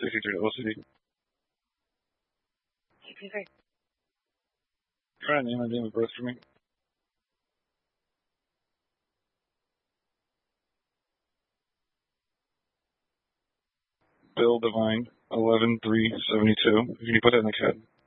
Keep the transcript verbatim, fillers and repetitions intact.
sixty-three to O C D. sixty-three. Try and name and date of birth for me. Bill Devine, eleven three seventy-two. Can you put that in the C A D?